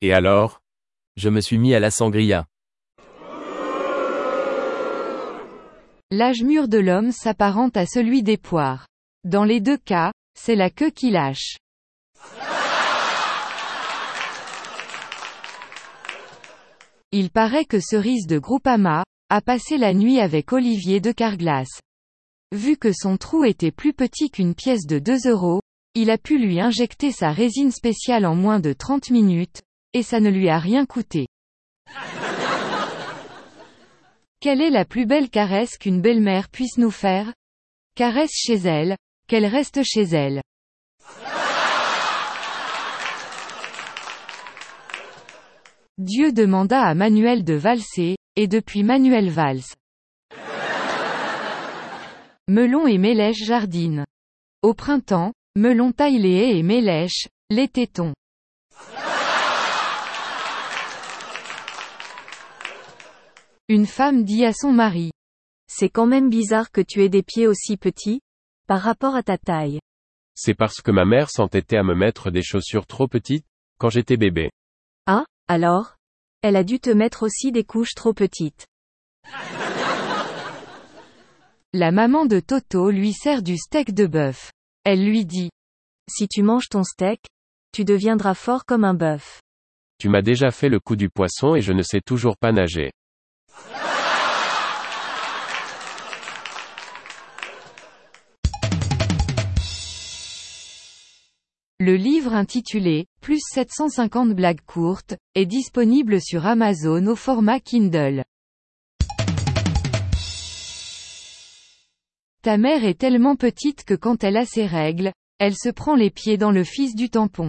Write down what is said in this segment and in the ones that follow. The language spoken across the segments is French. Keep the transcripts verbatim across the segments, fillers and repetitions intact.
Et alors? Je me suis mis à la sangria. L'âge mûr de l'homme s'apparente à celui des poires. Dans les deux cas, c'est la queue qui lâche. Il paraît que Cerise de Groupama a passé la nuit avec Olivier de Carglass. Vu que son trou était plus petit qu'une pièce de deux euros, il a pu lui injecter sa résine spéciale en moins de trente minutes, et ça ne lui a rien coûté. Quelle est la plus belle caresse qu'une belle-mère puisse nous faire? Caresse chez elle, qu'elle reste chez elle. Dieu demanda à Manuel de valser, et depuis Manuel valse. Melon et Mélèche jardinent. Au printemps, Melon taille les haies et Mélèche, les tétons. Une femme dit à son mari. C'est quand même bizarre que tu aies des pieds aussi petits, par rapport à ta taille. C'est parce que ma mère s'entêtait à me mettre des chaussures trop petites, quand j'étais bébé. Ah, alors? Elle a dû te mettre aussi des couches trop petites. La maman de Toto lui sert du steak de bœuf. Elle lui dit. Si tu manges ton steak, tu deviendras fort comme un bœuf. Tu m'as déjà fait le coup du poisson et je ne sais toujours pas nager. Le livre intitulé « Plus sept cent cinquante blagues courtes » est disponible sur Amazon au format Kindle. Ta mère est tellement petite que quand elle a ses règles, elle se prend les pieds dans le fils du tampon.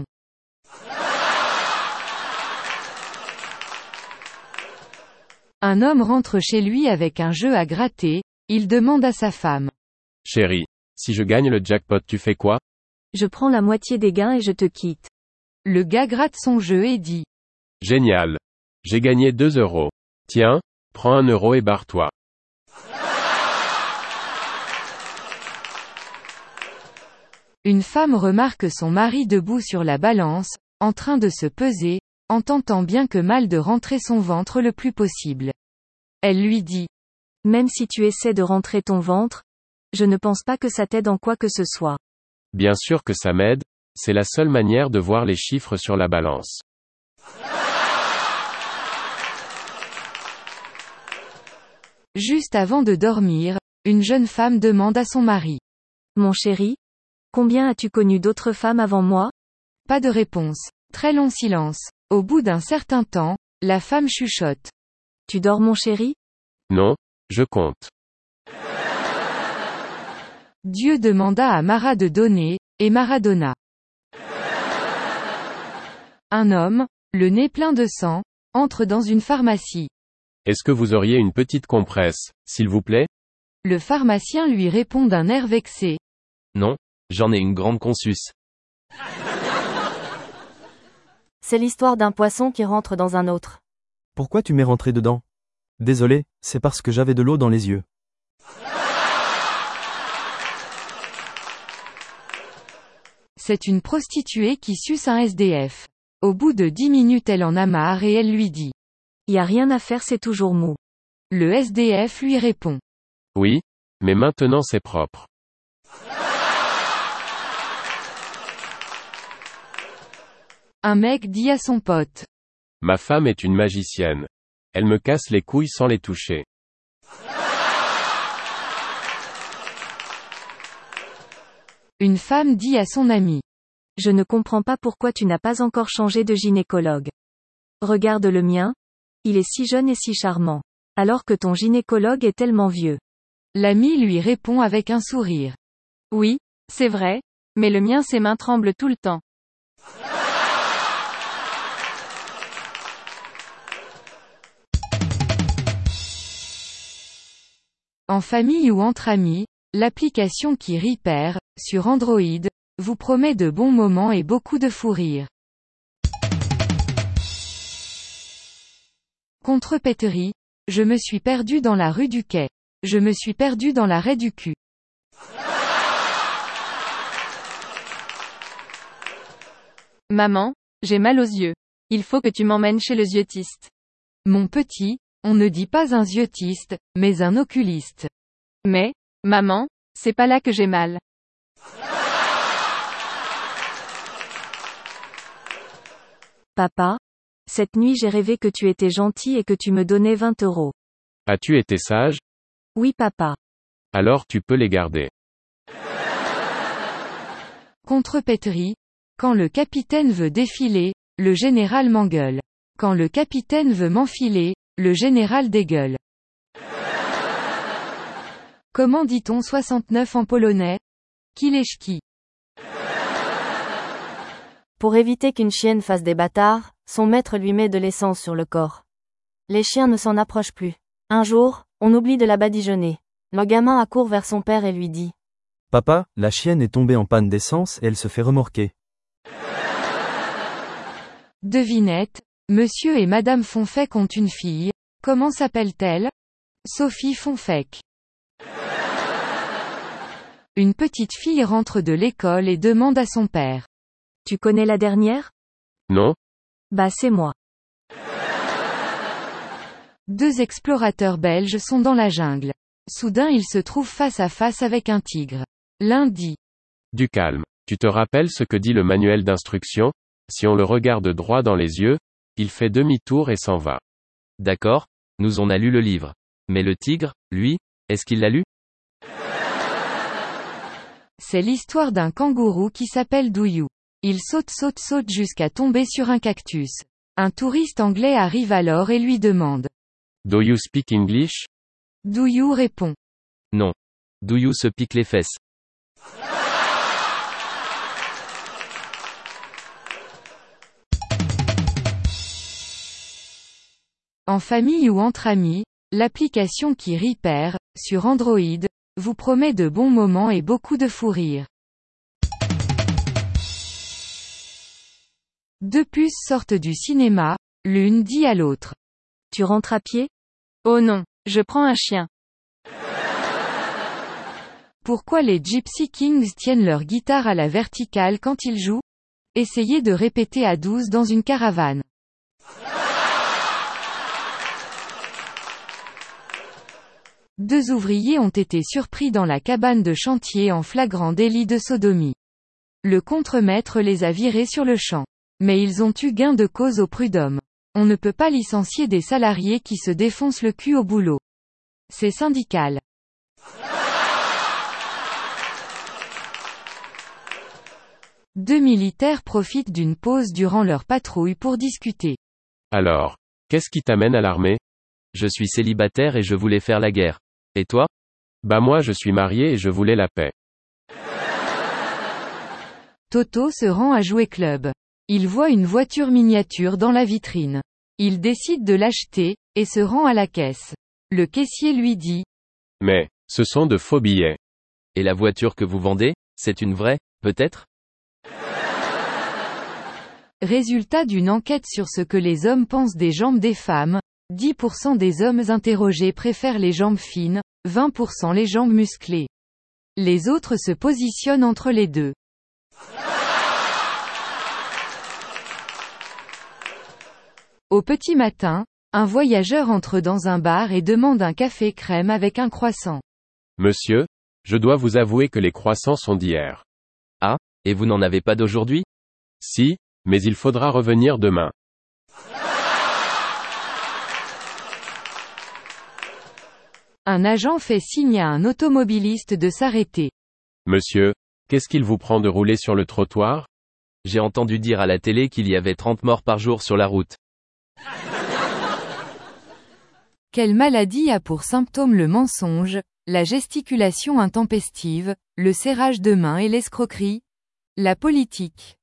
Un homme rentre chez lui avec un jeu à gratter, il demande à sa femme. Chérie, si je gagne le jackpot tu fais quoi? Je prends la moitié des gains et je te quitte. Le gars gratte son jeu et dit. Génial. J'ai gagné deux euros. Tiens, prends un euro et barre-toi. Une femme remarque son mari debout sur la balance, en train de se peser, en tentant bien que mal de rentrer son ventre le plus possible. Elle lui dit. Même si tu essaies de rentrer ton ventre, je ne pense pas que ça t'aide en quoi que ce soit. Bien sûr que ça m'aide, c'est la seule manière de voir les chiffres sur la balance. Juste avant de dormir, une jeune femme demande à son mari. Mon chéri, combien as-tu connu d'autres femmes avant moi? Pas de réponse. Très long silence. Au bout d'un certain temps, la femme chuchote. Tu dors mon chéri? Non, je compte. Dieu demanda à Mara de donner, et Mara donna. Un homme, le nez plein de sang, entre dans une pharmacie. Est-ce que vous auriez une petite compresse, s'il vous plaît? Le pharmacien lui répond d'un air vexé. Non, j'en ai une grande consus. C'est l'histoire d'un poisson qui rentre dans un autre. Pourquoi tu m'es rentré dedans? Désolé, c'est parce que j'avais de l'eau dans les yeux. C'est une prostituée qui suce un S D F. Au bout de dix minutes elle en a marre et elle lui dit. Y a rien à faire, c'est toujours mou. Le S D F lui répond. Oui, mais maintenant c'est propre. Un mec dit à son pote. Ma femme est une magicienne. Elle me casse les couilles sans les toucher. Une femme dit à son ami. Je ne comprends pas pourquoi tu n'as pas encore changé de gynécologue. Regarde le mien. Il est si jeune et si charmant. Alors que ton gynécologue est tellement vieux. L'ami lui répond avec un sourire. Oui, c'est vrai, mais le mien ses mains tremblent tout le temps. En famille ou entre amis, l'application qui Repair, sur Android, vous promet de bons moments et beaucoup de fou rire. Contrepéterie, je me suis perdu dans la rue du Quai. Je me suis perdu dans la raie du cul. Maman, j'ai mal aux yeux. Il faut que tu m'emmènes chez le ziotiste. Mon petit, on ne dit pas un ziotiste, mais un oculiste. Mais, maman, c'est pas là que j'ai mal. Papa, cette nuit j'ai rêvé que tu étais gentil et que tu me donnais vingt euros. As-tu été sage? Oui papa. Alors tu peux les garder. Contrepétrie. Quand le capitaine veut défiler, le général m'engueule. Quand le capitaine veut m'enfiler, le général dégueule. Comment dit-on soixante-neuf en polonais? Kileszki. Pour éviter qu'une chienne fasse des bâtards, son maître lui met de l'essence sur le corps. Les chiens ne s'en approchent plus. Un jour, on oublie de la badigeonner. Le gamin accourt vers son père et lui dit: Papa, la chienne est tombée en panne d'essence et elle se fait remorquer. Devinette. Monsieur et Madame Fonfec ont une fille. Comment s'appelle-t-elle? Sophie Fonfec. Une petite fille rentre de l'école et demande à son père: Tu connais la dernière? Non? Bah c'est moi. Deux explorateurs belges sont dans la jungle. Soudain ils se trouvent face à face avec un tigre. L'un dit: Du calme. Tu te rappelles ce que dit le manuel d'instruction? Si on le regarde droit dans les yeux, il fait demi-tour et s'en va. D'accord, nous on a lu le livre. Mais le tigre, lui, est-ce qu'il l'a lu? C'est l'histoire d'un kangourou qui s'appelle Douyou. Il saute saute saute jusqu'à tomber sur un cactus. Un touriste anglais arrive alors et lui demande: Do you speak English? Douyou répond: Non. Douyou se pique les fesses. En famille ou entre amis, l'application qui Repair, sur Android, vous promet de bons moments et beaucoup de fou rire. Deux puces sortent du cinéma, l'une dit à l'autre: Tu rentres à pied? Oh non, je prends un chien. Pourquoi les Gypsy Kings tiennent leur guitare à la verticale quand ils jouent? Essayez de répéter à douze dans une caravane. Deux ouvriers ont été surpris dans la cabane de chantier en flagrant délit de sodomie. Le contremaître les a virés sur le champ. Mais ils ont eu gain de cause au prud'homme. On ne peut pas licencier des salariés qui se défoncent le cul au boulot. C'est syndical. Deux militaires profitent d'une pause durant leur patrouille pour discuter. Alors, qu'est-ce qui t'amène à l'armée? Je suis célibataire et je voulais faire la guerre. Et toi? Bah moi je suis marié et je voulais la paix. Toto se rend à Jouet Club. Il voit une voiture miniature dans la vitrine. Il décide de l'acheter, et se rend à la caisse. Le caissier lui dit: Mais, ce sont de faux billets. Et la voiture que vous vendez, c'est une vraie, peut-être? Résultat d'une enquête sur ce que les hommes pensent des jambes des femmes, dix pour cent des hommes interrogés préfèrent les jambes fines, vingt pour cent les jambes musclées. Les autres se positionnent entre les deux. Au petit matin, un voyageur entre dans un bar et demande un café crème avec un croissant. Monsieur, je dois vous avouer que les croissants sont d'hier. Ah, et vous n'en avez pas d'aujourd'hui? Si, mais il faudra revenir demain. Un agent fait signe à un automobiliste de s'arrêter. Monsieur, qu'est-ce qu'il vous prend de rouler sur le trottoir? J'ai entendu dire à la télé qu'il y avait trente morts par jour sur la route. Quelle maladie a pour symptôme le mensonge, la gesticulation intempestive, le serrage de main et l'escroquerie? La politique.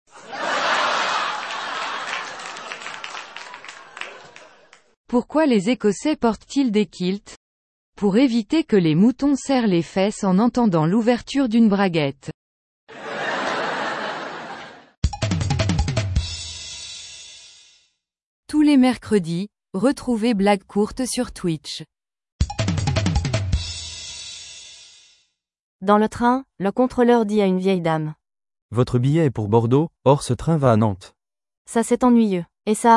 Pourquoi les Écossais portent-ils des kilts? Pour éviter que les moutons serrent les fesses en entendant l'ouverture d'une braguette. Tous les mercredis, retrouvez Blague courte sur Twitch. Dans le train, le contrôleur dit à une vieille dame: Votre billet est pour Bordeaux, or ce train va à Nantes. Ça c'est ennuyeux. Et ça,